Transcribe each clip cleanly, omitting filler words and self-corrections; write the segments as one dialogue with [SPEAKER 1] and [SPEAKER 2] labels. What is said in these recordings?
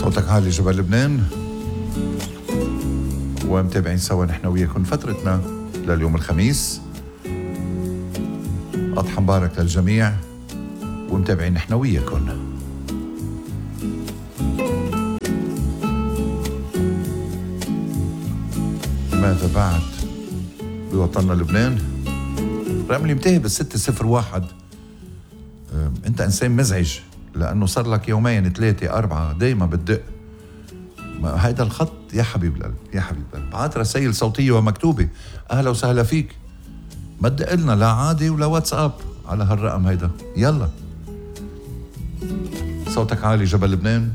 [SPEAKER 1] صوتك عالي جبل لبنان، ومتابعين سوا نحن وياكم فترتنا لليوم الخميس. أضحى مبارك للجميع، ومتابعين نحن وياكم. ماذا بعد بوطننا لبنان؟ رقم ينتهي بال601. انت انسان مزعج، لانه صار لك يومين 3 4 دايما بتدق هيدا الخط. يا حبيب القلب يا حبيب القلب، بعت رسائل صوتيه ومكتوبه، اهلا وسهلا فيك، ما تدق لنا لا عادي ولا واتساب على هالرقم هيدا. يلا صوتك عالي جبل لبنان.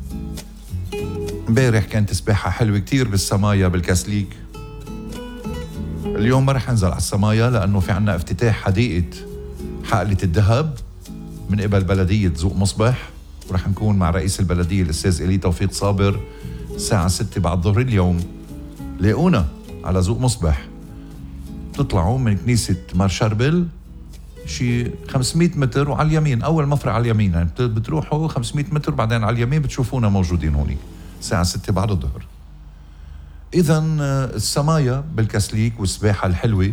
[SPEAKER 1] امبارح كانت سباحه حلوه كتير بالسمايا بالكاسليك. اليوم ما رح انزل على السمايا لانه في عنا افتتاح حديقه حقلة الذهب من قبل بلدية ذوق مصبح، ورح نكون مع رئيس البلدية الأستاذ إلي توفيق صابر الساعة 6 بعد ظهر اليوم. لاقونا على ذوق مصبح، تطلعوا من كنيسة مار شربل شي 500 متر وعلى اليمين، أول مفرع على اليمين، يعني بتروحوا 500 متر بعدين على اليمين بتشوفونا موجودين هونيك الساعة 6 بعد الظهر. إذن السمايا بالكاسليك والسباحة الحلوة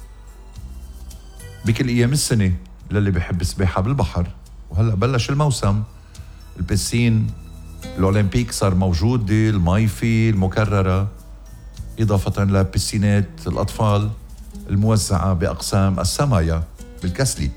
[SPEAKER 1] بكل أيام السنة للي بيحب السباحة بالبحر. وهلأ بلش الموسم، البسين الأولمبيك صار موجود، المي فيه المكررة، إضافة لبسينات الأطفال الموزعة بأقسام السمايا بالكاسليك.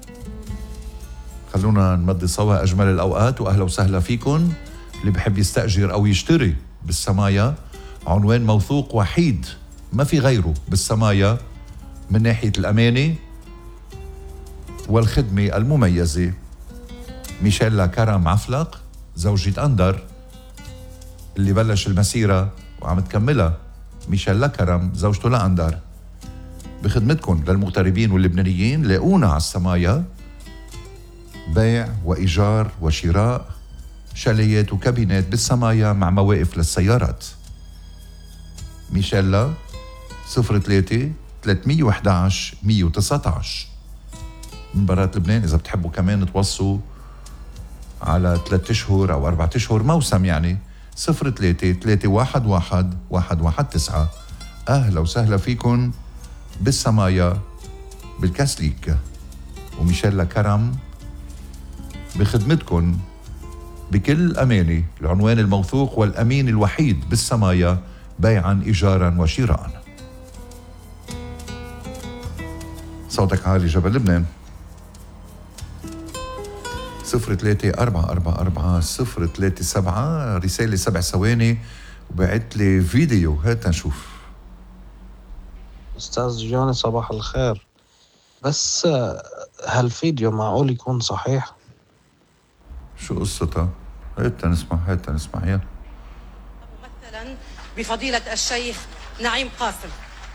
[SPEAKER 1] خلونا نمضي سوا أجمل الأوقات، وأهلا وسهلا فيكن. اللي بيحب يستأجر أو يشتري بالسمايا، عنوان موثوق وحيد ما في غيره بالسمايا من ناحية الأمانة والخدمة المميزة. ميشيلا كرم عفلق زوجة أندر اللي بلش المسيرة وعم تكملها، ميشيلا كرم زوجته لأندر، بخدمتكم للمغتربين واللبنانيين. لاقونا على السمايا، بيع وإيجار وشراء شاليات وكابينات بالسمايا مع مواقف للسيارات. ميشيلا 03 311 119 من برات لبنان. إذا بتحبوا كمان توصوا على 3 أشهر أو 4 أشهر موسم، يعني 03 311 119. أهلا وسهلا فيكن بالسمايا بالكاسليك، وميشيلا كرم بخدمتكن بكل أمانة. العنوان الموثوق والأمين الوحيد بالسمايا، بيعا إيجارا وشراء. صوتك عالي جبل لبنان. 03-444-037 رسالة 7 ثواني وبعت لي فيديو. هات نشوف.
[SPEAKER 2] أستاذ جوني صباح الخير، بس هالفيديو معقول يكون صحيح؟
[SPEAKER 1] شو قصتها؟ هات نسمع يلا.
[SPEAKER 3] ممثلا بفضيلة الشيخ نعيم قاسم.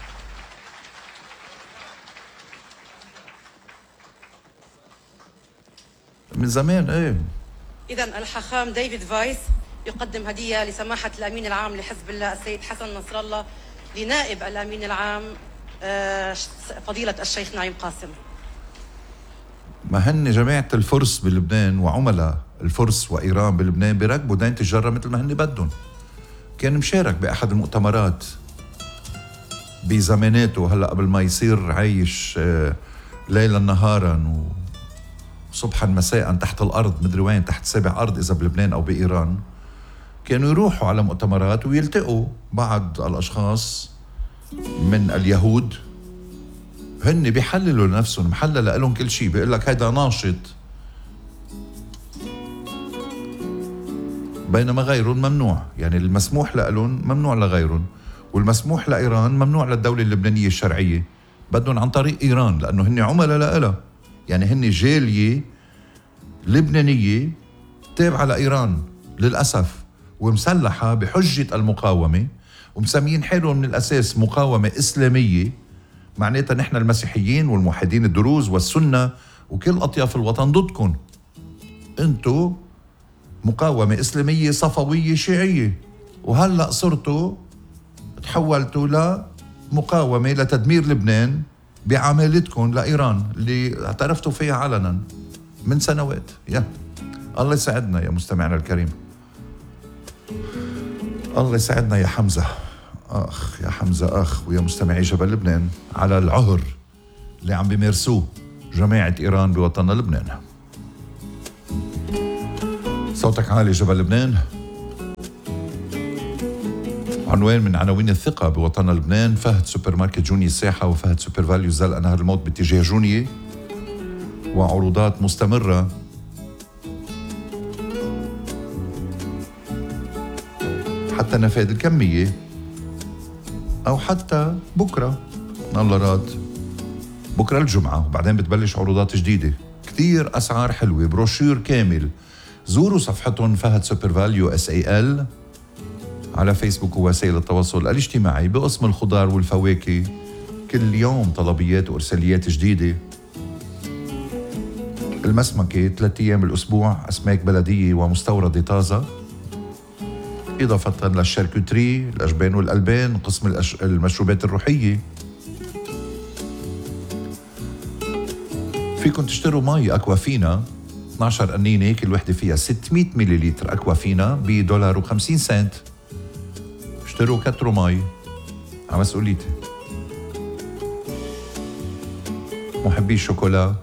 [SPEAKER 1] من زمان ايه.
[SPEAKER 3] إذن الحاخام ديفيد فايس يقدم هدية لسماحة الأمين العام لحزب الله السيد حسن نصر الله لنائب الأمين العام فضيلة الشيخ نعيم قاسم.
[SPEAKER 1] ما هن جماعة الفرس بلبنان وعملاء الفرس وإيران بلبنان بيركبوا دين تجارة مثل ما هن بدهم. كان مشارك بأحد المؤتمرات بزماناته، هلأ قبل ما يصير عايش ليلا نهارا وصبحا مساء تحت الأرض، مدري وين، تحت 7 أرض إذا بلبنان أو بإيران. كانوا يروحوا على مؤتمرات ويلتقوا بعض الأشخاص من اليهود، هن بيحللوا لنفسهم، محلل لهم كل شيء، بيقول لك هيدا ناشط، بينما غيرهم ممنوع. يعني المسموح لهم ممنوع لغيرهم، والمسموح لإيران ممنوع للدولة اللبنانية الشرعية. بدهم عن طريق إيران لأنه هن عملاء لها، يعني هن جالية لبنانية تابعة لإيران للأسف، ومسلحة بحجة المقاومة، ومسميين حالهم من الأساس مقاومة إسلامية. معناتها نحن المسيحيين والموحدين الدروز والسنة وكل أطياف الوطن ضدكم. انتو مقاومة إسلامية صفوية شيعية، وهلأ صرتوا تحولتوا لمقاومة لتدمير لبنان بعمالتكم لإيران اللي اعترفتوا فيها علنا من سنوات. الله يساعدنا يا مستمعنا الكريم. الله يسعدنا يا حمزة. يا حمزة ويا مستمعي جبل لبنان على العهر اللي عم بيمارسوه جماعة إيران بوطننا لبنان. صوتك عالي جبل لبنان. عنوان من عناوين الثقة بوطننا لبنان: فهد سوبر ماركت جوني الساحة وفهد سوبر فاليو زلقة نهر الموت باتجاه جونية، وعروضات مستمرة حتى نفاذ الكمية أو حتى بكرة إن الله راد، بكرة الجمعة، وبعدين بتبلش عروضات جديدة كتير، أسعار حلوة، بروشور كامل. زوروا صفحتهم فهد سوبر فاليو SAL على فيسبوك ووسائل التواصل الاجتماعي بقسم الخضار والفواكه. كل يوم طلبيات وإرساليات جديدة. المسمكة 3 أيام بالأسبوع، أسماك بلدية ومستوردة طازة، إضافة للشاركوتري، الأجبان والألبان، قسم المشروبات الروحية. فيكم تشتروا مي أكوافينا 12 قنينة، كل وحدة فيها 600 مليلتر أكوافينا $1.50. اشتروا كتروا مي على مسؤوليتي. محبي الشوكولا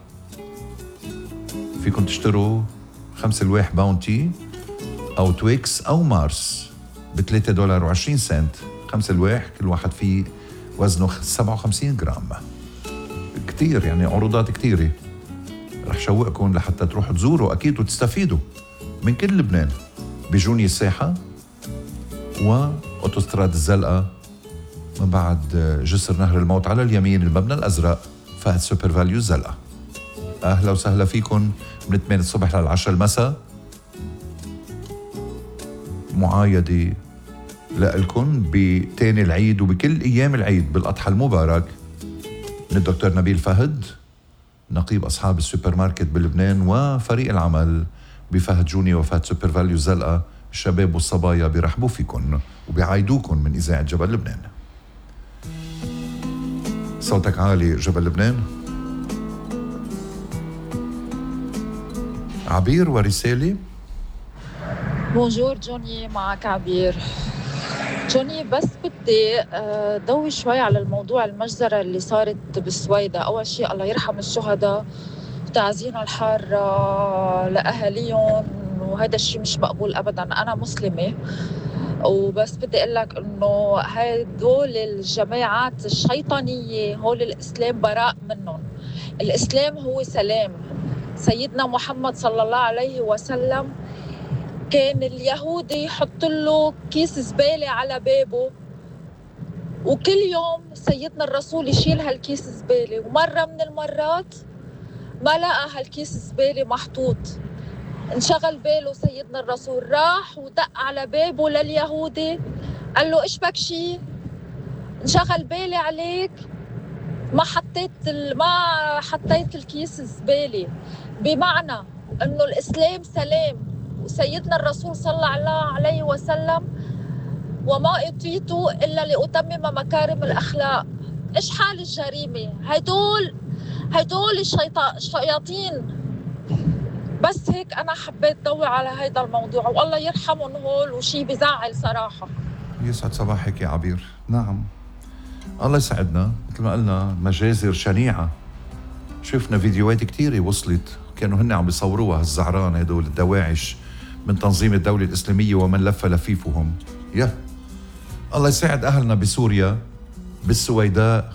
[SPEAKER 1] فيكم تشتروا 5 ألواح باونتي أو تويكس أو مارس $3.20. 5 ألواح، كل واحد فيه وزنه 57 جرام. كتير يعني، عروضات كتيرة. رح شوقكم لحتى تروحوا تزوروا أكيد وتستفيدوا من كل لبنان بجوني الساحة وأوتوستراد الزلقة من بعد جسر نهر الموت على اليمين، المبنى الأزرق، فهد سوبر فاليو الزلقة. أهلا وسهلا فيكم من 8 الصبح ل10 المساء. معايدة لألكم بتاني العيد وبكل أيام العيد بالأضحى المبارك من الدكتور نبيل فهد، نقيب أصحاب السوبر ماركت بلبنان وفريق العمل بفهد جوني وفهد سوبر فاليو الزلقة. الشباب والصبايا بيرحبوا فيكم وبيعايدوكم من إذاعة جبل لبنان. صوتك عالي جبل لبنان. عبير ورسالة.
[SPEAKER 4] بونجور جوني، معك عبير. جوني، بس بدي ضوي شوي على الموضوع المجزرة اللي صارت بالسويدة. أول شيء الله يرحم الشهداء، تعزينا الحارة لأهاليهم، وهذا الشيء مش مقبول أبدا. أنا مسلمة، وبس بدي أقول لك إنه هدول الجماعات الشيطانية هول الإسلام براء منهم. الإسلام هو سلام. سيدنا محمد صلى الله عليه وسلم كان اليهودي يحط له كيس زبالة على بابه، وكل يوم سيدنا الرسول يشيل هالكيس زبالة، ومرة من المرات ما لقى هالكيس زبالة محطوط. انشغل باله سيدنا الرسول، راح ودق على بابه لليهودي، قال له إيش بك شي؟ انشغل بالي عليك، ما حطيت الكيس زبالة. بمعنى انه الاسلام سلام، وسيدنا الرسول صلى الله عليه وسلم وما أتيت الا لأتمم مكارم الاخلاق. ايش حال الجريمة؟ هدول الشياطين. بس هيك انا حبيت ضوي على هذا الموضوع، والله يرحمهم هول، وشي بزعل صراحة.
[SPEAKER 1] يسعد صباحك يا عبير. نعم، الله يسعدنا. مثل ما قلنا مجازر شنيعة، شفنا فيديوهات كتيرة وصلت، كانوا هن عم بيصوروها هالزعران هدول الدواعش من تنظيم الدولة الإسلامية ومن لف لفيفهم. الله يساعد أهلنا بسوريا، بالسويداء،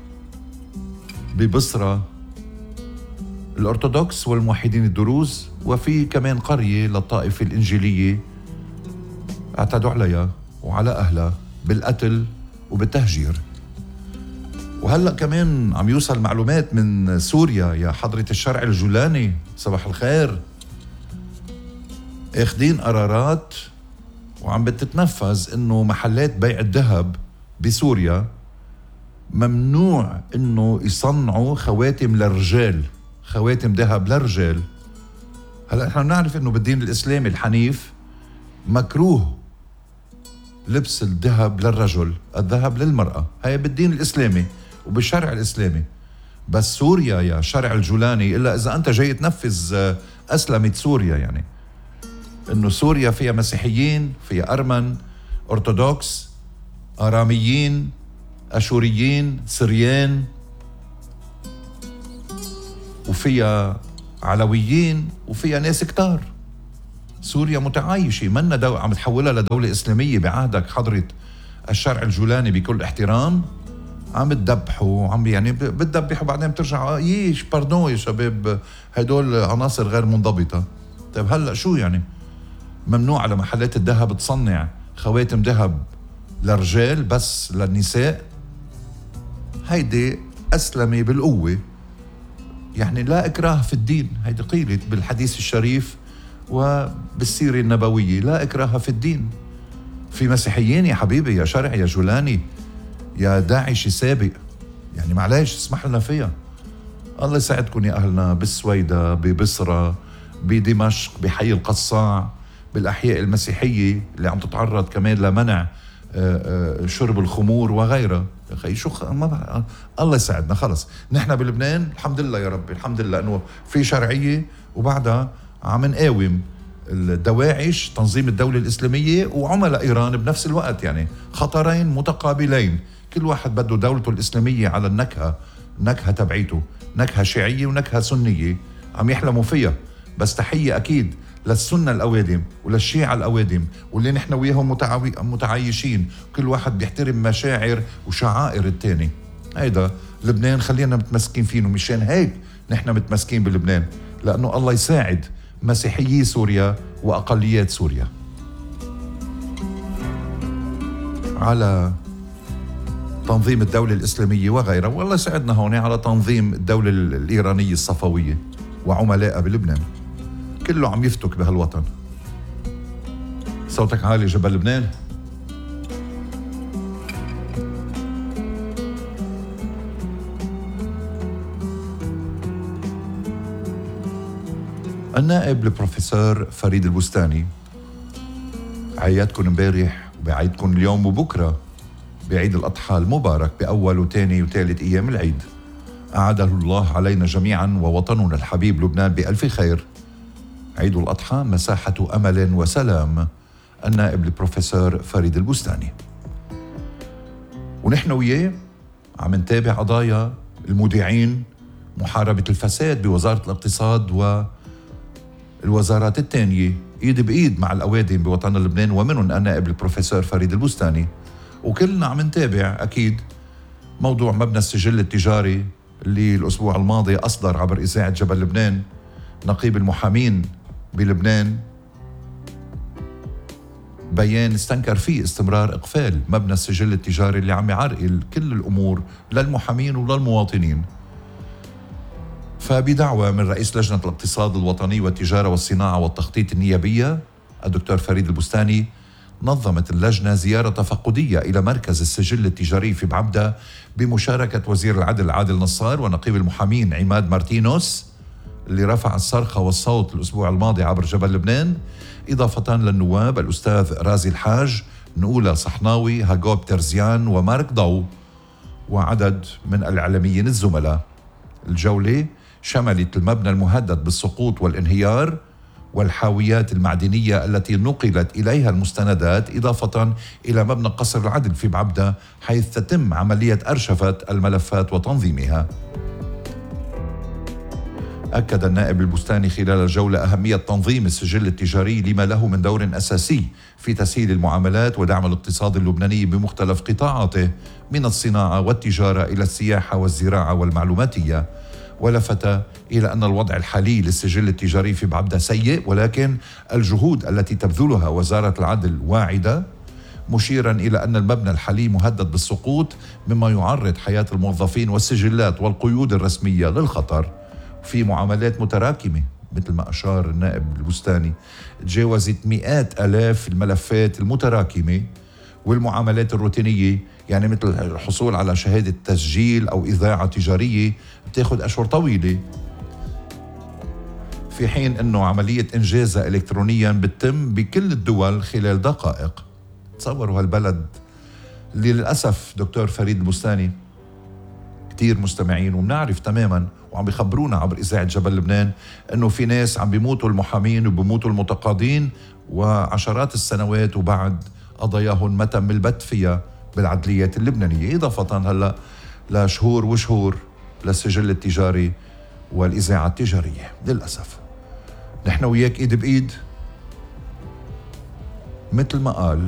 [SPEAKER 1] ببصرة، الأرثوذكس والموحدين الدروز، وفي كمان قرية للطائفة الإنجيلية اعتدوا عليها وعلى أهلها بالقتل وبالتهجير. وهلأ كمان عم يوصل معلومات من سوريا يا حضرة الشرع الجولاني، صباح الخير، اخدين قرارات وعم بتتنفذ انه محلات بيع الذهب بسوريا ممنوع انه يصنعوا خواتم للرجال، خواتم ذهب للرجال. هلأ نحن بنعرف انه بالدين الإسلامي الحنيف مكروه لبس الذهب للرجل، الذهب للمرأة، هي بالدين الإسلامي وبالشرع الإسلامي. بس سوريا يا شرع الجولاني، إلا إذا أنت جاي تنفذ أسلمت سوريا يعني، إنه سوريا فيها مسيحيين، فيها أرمن، أرثوذكس، آراميين، أشوريين، سريان، وفيها علويين، وفيها ناس كتار. سوريا متعايشة، منا عم تحولها لدولة إسلامية بعهدك حضرة الشرع الجولاني بكل احترام. عم تذبحوا، عم يعني بتذبحوا بعدين بترجع ييش باردون يا شباب، هدول عناصر غير منضبطة. طيب هلا شو يعني؟ ممنوع على محلات الذهب تصنع خواتم ذهب للرجال بس للنساء؟ هيدي أسلمة بالقوة. يعني لا إكراه في الدين، هيدي قيلت بالحديث الشريف وبالسيرة النبوية، لا إكراه في الدين. في مسيحيين يا حبيبي، يا شرع، يا جولاني، يا داعشي سابق، يعني معلش اسمح لنا فيها. الله يساعدكم يا أهلنا بالسويدة، ببصرة، بدمشق، بحي القصاع، بالأحياء المسيحية اللي عم تتعرض كمان لمنع شرب الخمور وغيرها. يا أخي شو الله يساعدنا. خلص نحن بلبنان الحمد لله يا ربي، الحمد لله أنه في شرعية، وبعدها عم نقاوم الدواعش، تنظيم الدولة الإسلامية وعملاء إيران بنفس الوقت. يعني خطرين متقابلين، كل واحد بده دولته الإسلامية على النكهة تبعيته، نكهة شيعية ونكهة سنية عم يحلموا فيها. بس تحية أكيد للسنة الأوادم وللشيعة الأوادم، واللي نحن وياهم متعايشين، كل واحد بيحترم مشاعر وشعائر التاني. هيدا لبنان خلينا متمسكين فيه، ومشان هيك نحن متمسكين بلبنان، لأنه الله يساعد مسيحيي سوريا وأقليات سوريا على تنظيم الدولة الإسلامية وغيرها، والله يساعدنا هون على تنظيم الدولة الإيرانية الصفوية وعملائها بلبنان. كله عم يفتك بهالوطن. صوتك عالي جبل لبنان. النائب البروفيسور فريد البستاني عيادكم امبارح وبعيدكم اليوم وبكرة بعيد الأضحى المبارك، بأول وثاني وثالث أيام العيد. أعاده الله علينا جميعا ووطننا الحبيب لبنان بألف خير. عيد الأضحى مساحة أمل وسلام. النائب البروفيسور فريد البستاني. ونحن وياه عم نتابع قضايا المودعين، محاربة الفساد بوزارة الاقتصاد والوزارات الثانية، إيد بإيد مع الأوادم بوطن لبنان، ومنهم النائب البروفيسور فريد البستاني. وكلنا عم نتابع أكيد موضوع مبنى السجل التجاري اللي الأسبوع الماضي أصدر عبر إذاعة جبل لبنان نقيب المحامين بلبنان بيان استنكر فيه استمرار إقفال مبنى السجل التجاري اللي عم يعرقل كل الأمور للمحامين وللمواطنين. فبدعوة من رئيس لجنة الاقتصاد الوطني والتجارة والصناعة والتخطيط النيابية الدكتور فريد البستاني، نظمت اللجنة زيارة تفقدية إلى مركز السجل التجاري في بعبدة بمشاركة وزير العدل عادل نصار ونقيب المحامين عماد مارتينوس اللي رفع الصرخة والصوت الأسبوع الماضي عبر جبل لبنان، إضافة للنواب الأستاذ رازي الحاج، نقولة صحناوي، هاجوب ترزيان، ومارك ضو، وعدد من الإعلاميين الزملاء. الجولة شملت المبنى المهدد بالسقوط والانهيار والحاويات المعدنية التي نقلت إليها المستندات، إضافة إلى مبنى قصر العدل في بعبدة حيث تتم عملية أرشفة الملفات وتنظيمها. أكد النائب البستاني خلال الجولة أهمية تنظيم السجل التجاري لما له من دور أساسي في تسهيل المعاملات ودعم الاقتصاد اللبناني بمختلف قطاعاته، من الصناعة والتجارة إلى السياحة والزراعة والمعلوماتية. ولفت إلى أن الوضع الحالي للسجل التجاري في بعبدة سيء، ولكن الجهود التي تبذلها وزارة العدل واعدة، مشيرا إلى أن المبنى الحالي مهدد بالسقوط مما يعرض حياة الموظفين والسجلات والقيود الرسمية للخطر. في معاملات متراكمة مثل ما أشار النائب البستاني، تجاوزت مئات آلاف الملفات المتراكمة والمعاملات الروتينية، يعني مثل الحصول على شهادة تسجيل أو إذاعة تجارية بتاخد أشهر طويلة، في حين أنه عملية إنجازها إلكترونيا بتتم بكل الدول خلال دقائق. تصوروا هالبلد اللي للأسف دكتور فريد البستاني كتير مستمعين وبنعرف تماما وعم بيخبرونا عبر إذاعة جبل لبنان أنه في ناس عم بيموتوا المحامين وبيموتوا المتقاضين وعشرات السنوات وبعد قضاياهم ما تم البت فيها بالعدليات اللبنانية، إضافة هلأ لشهور وشهور للسجل التجاري والإذاعة التجارية. للأسف نحن وياك إيد بإيد مثل ما قال